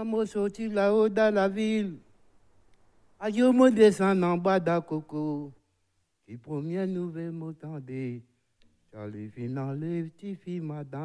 Moi, sorti là-haut dans la ville. Je me descends en bas d'Akoko. Et première nouvelle m'attendait. J'allais finir les petits filles, madame.